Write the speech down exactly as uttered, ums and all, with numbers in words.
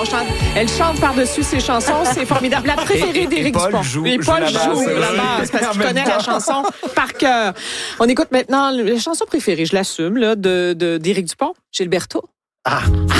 On chante, elle chante par-dessus ses chansons, c'est formidable. La préférée d'Éric Paul Dupont. joue- Et joue Paul la basse, joue oui. la basse, parce En qu'il même connaît la temps. chanson par cœur. On écoute maintenant la chanson préférée, je l'assume, là, de, de, d'Éric Dupont, Gilberto. Ah.